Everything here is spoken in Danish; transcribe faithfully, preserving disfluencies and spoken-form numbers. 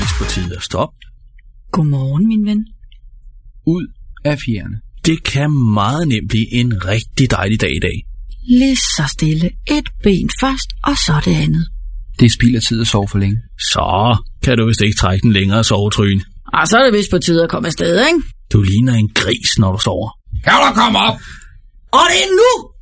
vist på tide at stoppe. Godmorgen, min ven. Ud af fjerne. Det kan meget nemt blive en rigtig dejlig dag i dag. Lige så stille. Et ben først, og så det andet. Det spilder tid at sove for længe. Så kan du vist ikke trække den længere sovetryn. Og så er det vist på tide at komme afsted, ikke? Du ligner en gris, når du sover. Kan du komme op? Og det er nu!